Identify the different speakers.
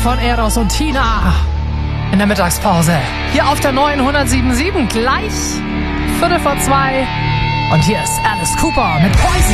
Speaker 1: von Eros und Tina in der Mittagspause. Hier auf der neuen 107.7 gleich 2:15. Und hier ist Alice Cooper mit Poison.